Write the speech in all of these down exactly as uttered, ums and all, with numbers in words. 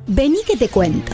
Vení que te cuento.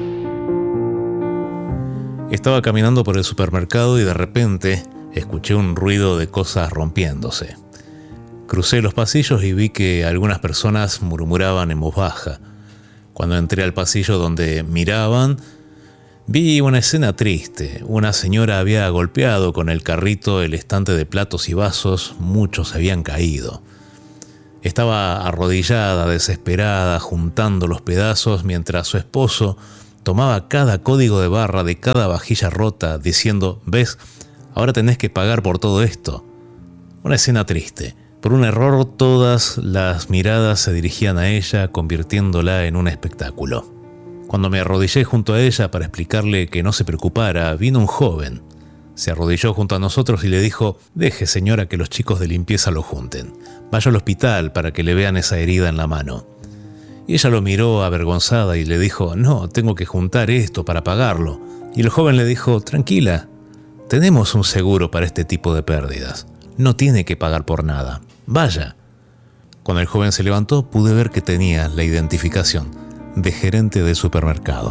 Estaba caminando por el supermercado y de repente escuché un ruido de cosas rompiéndose. Crucé los pasillos y vi que algunas personas murmuraban en voz baja. Cuando entré al pasillo donde miraban, vi una escena triste. Una señora había golpeado con el carrito el estante de platos y vasos, muchos habían caído. Estaba arrodillada, desesperada, juntando los pedazos mientras su esposo tomaba cada código de barra de cada vajilla rota, diciendo: ¿ves? Ahora tenés que pagar por todo esto. Una escena triste. Por un error, todas las miradas se dirigían a ella, convirtiéndola en un espectáculo. Cuando me arrodillé junto a ella para explicarle que no se preocupara, vino un joven. Se arrodilló junto a nosotros y le dijo: deje, señora, que los chicos de limpieza lo junten. Vaya al hospital para que le vean esa herida en la mano. Y ella lo miró avergonzada y le dijo: no, tengo que juntar esto para pagarlo. Y el joven le dijo: tranquila, tenemos un seguro para este tipo de pérdidas. No tiene que pagar por nada. Vaya. Cuando el joven se levantó, pude ver que tenía la identificación de gerente de supermercado.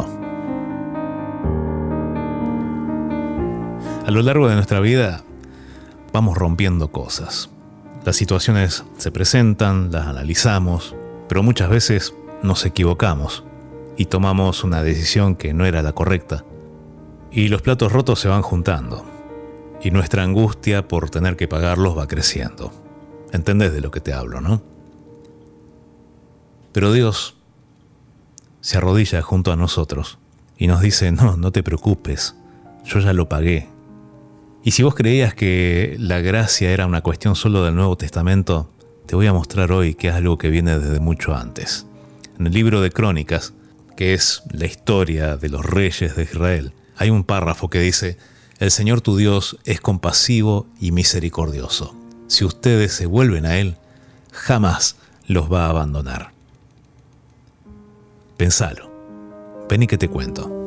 A lo largo de nuestra vida vamos rompiendo cosas. Las situaciones se presentan, las analizamos, pero muchas veces nos equivocamos y tomamos una decisión que no era la correcta. Y los platos rotos se van juntando. Y nuestra angustia por tener que pagarlos va creciendo. ¿Entendés de lo que te hablo, no? Pero Dios se arrodilla junto a nosotros y nos dice: no, no te preocupes, yo ya lo pagué. Y si vos creías que la gracia era una cuestión solo del Nuevo Testamento, te voy a mostrar hoy que es algo que viene desde mucho antes. En el libro de Crónicas, que es la historia de los reyes de Israel, hay un párrafo que dice: el Señor tu Dios es compasivo y misericordioso. Si ustedes se vuelven a Él, jamás los va a abandonar. Pensalo. Ven y que te cuento.